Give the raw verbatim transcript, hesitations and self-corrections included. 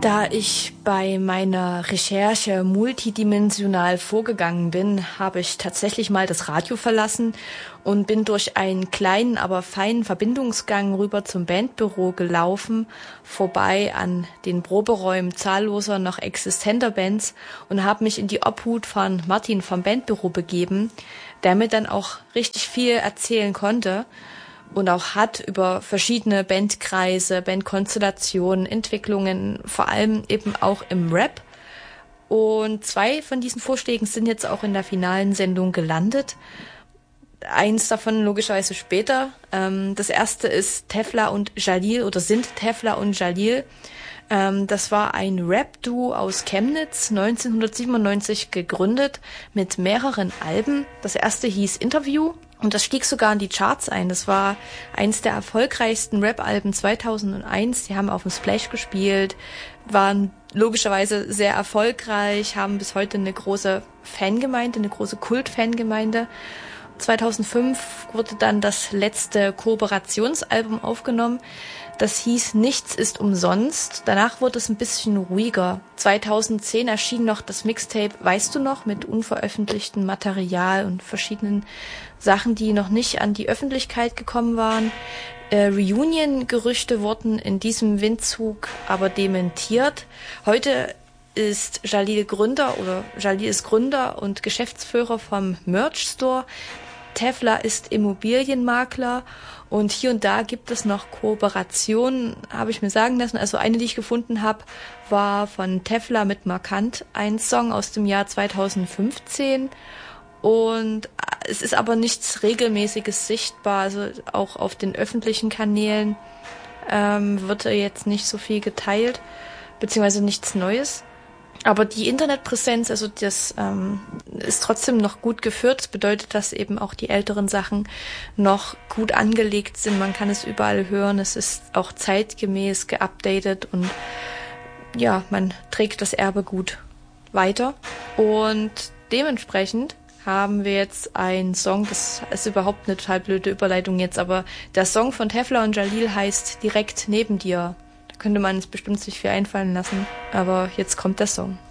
Da ich bei meiner Recherche multidimensional vorgegangen bin, habe ich tatsächlich mal das Radio verlassen und bin durch einen kleinen, aber feinen Verbindungsgang rüber zum Bandbüro gelaufen, vorbei an den Proberäumen zahlloser noch existenter Bands und habe mich in die Obhut von Martin vom Bandbüro begeben, der mir dann auch richtig viel erzählen konnte und auch hat über verschiedene Bandkreise, Bandkonstellationen, Entwicklungen, vor allem eben auch im Rap. Und zwei von diesen Vorschlägen sind jetzt auch in der finalen Sendung gelandet. Eins davon logischerweise später. Das erste ist Tefla und Jalil oder sind Tefla und Jalil. Das war ein Rap-Duo aus Chemnitz, neunzehnhundertsiebenundneunzig gegründet, mit mehreren Alben. Das erste hieß Interview. Und das stieg sogar in die Charts ein. Das war eins der erfolgreichsten Rap-Alben zweitausendeins. Die haben auf dem Splash gespielt, waren logischerweise sehr erfolgreich, haben bis heute eine große Fangemeinde, eine große Kult-Fangemeinde. zweitausendfünf wurde dann das letzte Kooperationsalbum aufgenommen. Das hieß Nichts ist umsonst. Danach wurde es ein bisschen ruhiger. zweitausendzehn erschien noch das Mixtape Weißt du noch? Mit unveröffentlichtem Material und verschiedenen Sachen, die noch nicht an die Öffentlichkeit gekommen waren. Äh, Reunion-Gerüchte wurden in diesem Windzug aber dementiert. Heute ist Jalil Gründer oder Jalil ist Gründer und Geschäftsführer vom Merch Store. Tefla ist Immobilienmakler und hier und da gibt es noch Kooperationen, habe ich mir sagen lassen. Also eine, die ich gefunden habe, war von Tefla mit Markant, ein Song aus dem Jahr zweitausendfünfzehn. Und es ist aber nichts Regelmäßiges sichtbar, also auch auf den öffentlichen Kanälen ähm, wird jetzt nicht so viel geteilt, beziehungsweise nichts Neues. Aber die Internetpräsenz, also das ähm, ist trotzdem noch gut geführt. Das bedeutet, dass eben auch die älteren Sachen noch gut angelegt sind. Man kann es überall hören. Es ist auch zeitgemäß geupdatet und ja, man trägt das Erbe gut weiter. Und dementsprechend haben wir jetzt einen Song, das ist überhaupt eine total blöde Überleitung jetzt, aber der Song von Tefla und Jalil heißt Direkt neben dir. Da könnte man es bestimmt sich viel einfallen lassen, aber jetzt kommt der Song.